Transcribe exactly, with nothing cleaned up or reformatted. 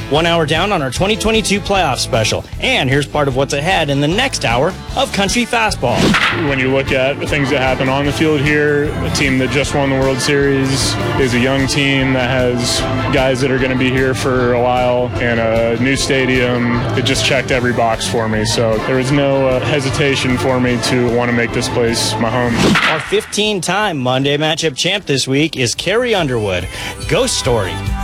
One hour down on our twenty twenty-two playoff special. And here's part of what's ahead in the next hour of Country Fastball. When you look at the things that happen on the field here, a team that just won the World Series is a young team that has guys that are going to be here for a while and a new stadium. It just checked every box for me. So there was no uh, hesitation for me to want to make this place my home. Our fifteen-time Monday matchup champ this week is Carrie Underwood. Ghost Story.